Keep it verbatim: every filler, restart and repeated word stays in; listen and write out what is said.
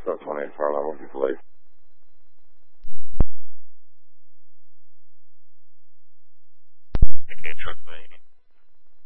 Truck twenty-eight Farland, what do you believe? Okay, Truck twenty-eight.